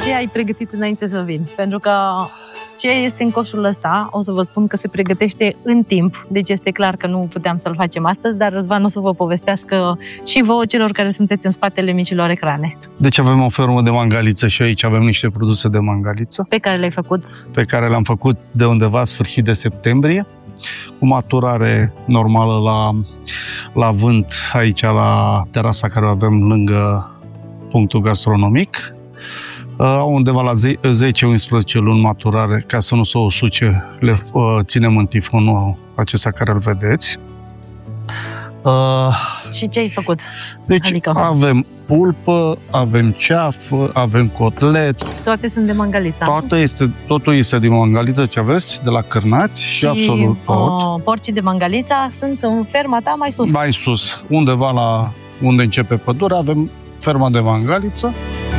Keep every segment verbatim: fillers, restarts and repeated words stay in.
Ce ai pregătit înainte să vin? Pentru că ce este în coșul ăsta, o să vă spun că se pregătește în timp, deci este clar că nu puteam să-l facem astăzi, dar Răzvan o să vă povestească și vouă, celor care sunteți în spatele micilor ecrane. Deci avem o fermă de mangaliță și aici avem niște produse de mangaliță. Pe care le-ai făcut? Pe care le-am făcut de undeva sfârșit de septembrie, cu maturare normală la, la vânt, aici la terasa care o avem lângă punctul gastronomic. Au undeva la zece unsprezece luni maturare, ca să nu se usuce, le uh, ținem în tifonul acesta care îl vedeți. Uh, și ce ai făcut? Deci adică... avem pulpă, avem ceafă, avem cotlet. Toate sunt de mangaliță. Toată este, totul este din mangaliță, ce aveți, de la cârnați și, și absolut tot. Uh, porcii de mangaliță sunt în ferma ta mai sus. Mai sus, undeva la unde începe pădurea, avem ferma de mangaliță.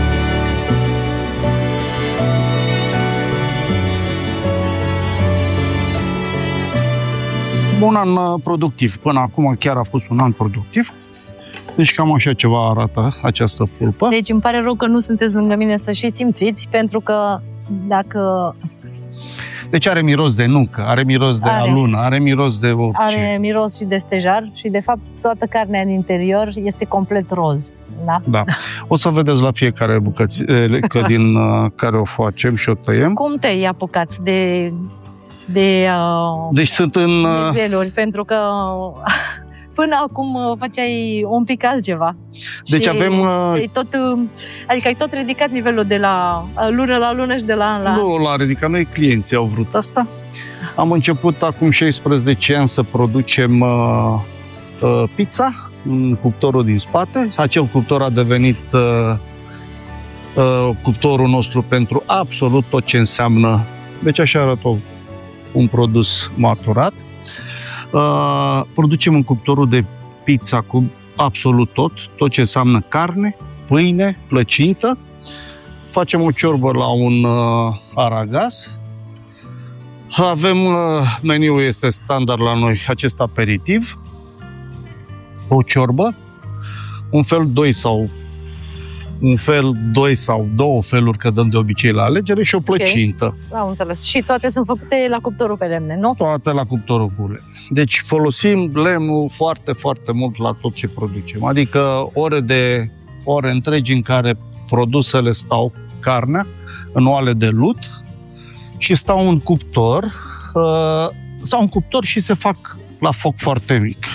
Un an productiv. Până acum chiar a fost un an productiv. Deci cam așa ceva arată această pulpă. Deci îmi pare rău că nu sunteți lângă mine să și simțiți, pentru că dacă... Deci are miros de nucă, are miros de are, alună, are miros de orice. Are miros și de stejar și, de fapt, toată carnea în interior este complet roz. Da? Da. O să vedeți la fiecare bucățică din care o facem și o tăiem. Cum te-ai apucat de... de uh, deci sunt în zeluri, pentru că până acum uh, făceai un pic altceva. Deci și avem uh, tot, uh, adică ai tot ridicat nivelul de la uh, lună la lună și de la an la an. Nu l-a ridicat, noi clienții au vrut asta. Am început acum șaisprezece ani să producem uh, uh, pizza în cuptorul din spate. Acel cuptor a devenit uh, uh, cuptorul nostru pentru absolut tot ce înseamnă. Deci așa arată un produs maturat. Uh, producem în cuptorul de pizza cu absolut tot, tot ce înseamnă carne, pâine, plăcintă. Facem o ciorbă la un uh, aragaz. Avem, uh, meniul este standard la noi, acest aperitiv, o ciorbă, un fel doi sau un fel, doi sau două feluri, că dăm de obicei la alegere, și o plăcintă. Okay. Am înțeles. Și toate sunt făcute la cuptorul pe lemne, nu? Toate la cuptorul cu lemne. Deci folosim lemnul foarte, foarte mult la tot ce producem. Adică ore de ore întregi în care produsele stau, carnea, în oale de lut, și stau în cuptor, uh, stau în cuptor și se fac la foc foarte mic.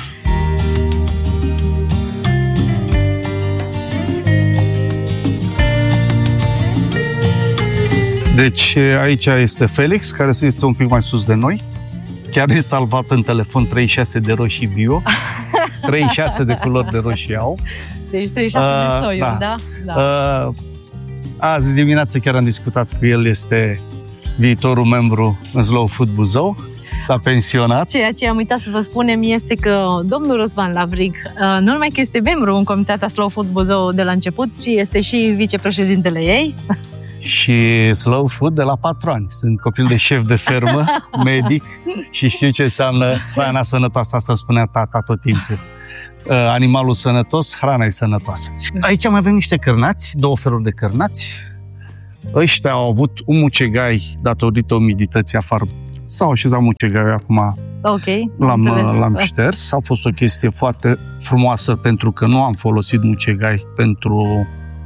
Deci aici este Felix, care este un pic mai sus de noi. Chiar e salvat în telefon treizeci și șase de roșii bio, treizeci și șase de culori de roșii au. Deci treizeci și șase uh, de soiuri, da? da? da. Uh, azi dimineață chiar am discutat cu el, este viitorul membru în Slow Food Buzău. S-a pensionat. Ceea ce am uitat să vă spunem este că domnul Răzvan Lavrig, nu numai că este membru în Comitatea Slow Food Buzău de la început, ci este și vicepreședintele ei. Și Slow Food de la patroni. Sunt copil de șef de fermă, medic, și știu ce înseamnă hrana sănătoasă. Asta spunea tata tot timpul. Animalul sănătos, hrana e sănătoasă. Aici mai avem niște cărnați, două feluri de cărnați. Ăștia au avut un mucegai datorită umidității afară. S-au așezat mucegai acum. Okay, l-am, l-am șters. A fost o chestie foarte frumoasă, pentru că nu am folosit mucegai pentru...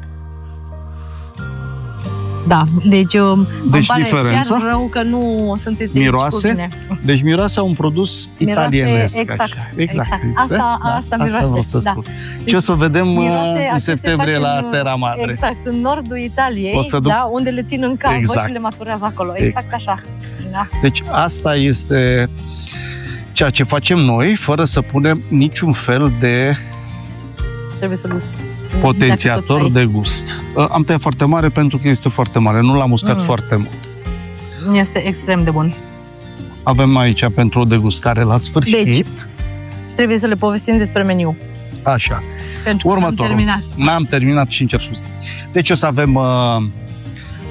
Da, deci, deci îmi pare diferența, chiar rău că nu sunteți miroase, aici cu mine. Deci miroase un produs miroase, italienesc. Exact, așa. exact. exact. Asta, da, asta miroase. Asta să da. spun. Ce o să vedem miroase, în septembrie la în, Terra Madre. Exact, în nordul Italiei, duc... da, unde le țin în cavă exact. și le maturează acolo. Exact, exact. așa. Da. Deci asta este ceea ce facem noi, fără să punem niciun fel de... Trebuie să gusti. Potențiator de gust. Am tăiat foarte mare pentru că este foarte mare. Nu l-am uscat mm. foarte mult. Este extrem de bun. Avem aici pentru o degustare la sfârșit. Deci, trebuie să le povestim despre meniu. Așa. Pentru că următorul. N-am terminat. N-am terminat și încerc scuze. Deci o să avem uh,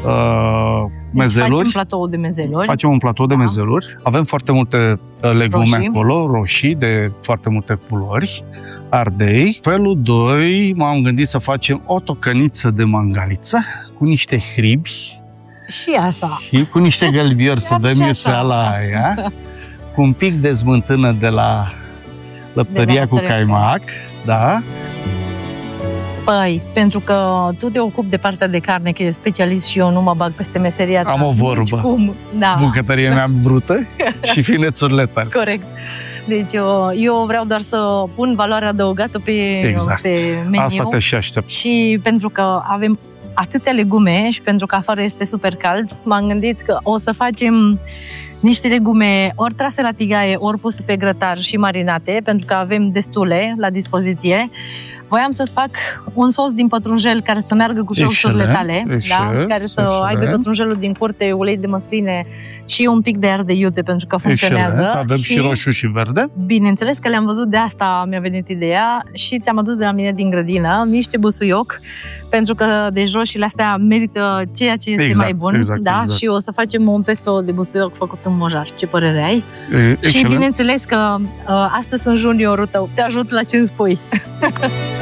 uh, mezeluri. Facem platou de mezeluri. Facem un platou de da. mezeluri. Avem foarte multe legume roșii. acolo, roșii de foarte multe culori, ardei. Felul doi, m-am gândit să facem o tocăniță de mangaliță cu niște hribi. Și așa. Și cu niște gălbiori să Chiar dăm și iuțeala așa. aia. Cu un pic de smântână de la lăptăria De la cu lăptăria. caimac. Da. Păi, pentru că tu te ocupi de partea de carne, că e specialist și eu nu mă bag peste meseria ta. Am o vorbă. Nicicum. Da. Bucătăria mea brută și finețurile tale. Corect. Deci eu, eu vreau doar să pun valoarea adăugată pe, Exact. pe meniu. Asta te și aștept. Și pentru că avem atâtea legume și pentru că afară este super cald, m-am gândit că o să facem niște legume ori trase la tigaie, ori puse pe grătar și marinate, pentru că avem destule la dispoziție. Voiam să-ți fac un sos din pătrunjel care să meargă cu șausurile tale, Excelent, da? Care să excelent. aibă pătrunjelul din curte, ulei de măsline și un pic de ardei iute, pentru că funcționează. Excelent. Avem și, și roșu și verde. Bineînțeles că le-am văzut, de asta mi-a venit ideea și ți-am adus de la mine din grădină niște busuioc, pentru că deci roșiile astea merită ceea ce este Exact, mai bun, exact, da? exact. Și o să facem un pesto de busuioc făcut în mojar. Ce părere ai? Excelent. Și bineînțeles că uh, astăzi sunt juniorul tău, te ajut la ce îmi spui.